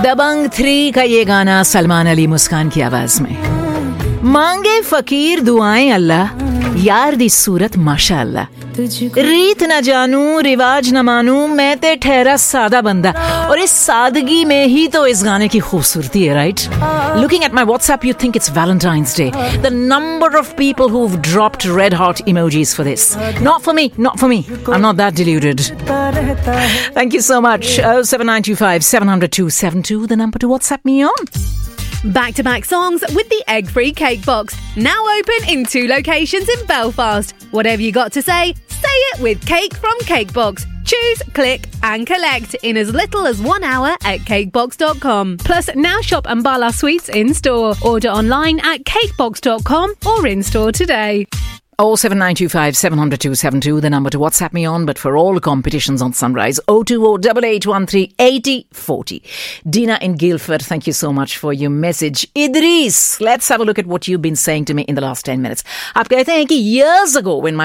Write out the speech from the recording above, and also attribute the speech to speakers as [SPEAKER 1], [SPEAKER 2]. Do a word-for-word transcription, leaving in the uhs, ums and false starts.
[SPEAKER 1] दबंग three का ये गाना सलमान अली मुस्कान की आवाज में। मांगे फकीर दुआएं अल्लाह, यार दी सूरत माशा अल्लाह। रीत न जानूं रिवाज न मानूं, मैं ते ठहरा सादा बंदा। और इस सादगी में ही तो इस गाने की खूबसूरती है, right? Looking at my WhatsApp, you think it's Valentine's Day. The number of people who've dropped red hot emojis for this. Not for me, not for me. I'm not that deluded. Thank you so much. oh seven nine two five seven zero zero two seven two, the number to WhatsApp me on.
[SPEAKER 2] Back-to-back songs with the egg-free cake box. Now open in two locations in Belfast. Whatever you got to say, say it with Cake from Cakebox. Choose, click and collect in as little as one hour at cakebox dot com. Plus, now shop Ambala Sweets in-store. Order online at cakebox dot com or in-store today.
[SPEAKER 1] oh seven nine two five seven zero zero two seven two, the number to WhatsApp me on. But for all competitions on Sunrise, oh two oh eight eight one three eight oh four oh. Dina in Guildford, thank you so much for your message. Idris, let's have a look at what you've been saying to me in the last ten minutes. आप कहते हैं कि years ago when my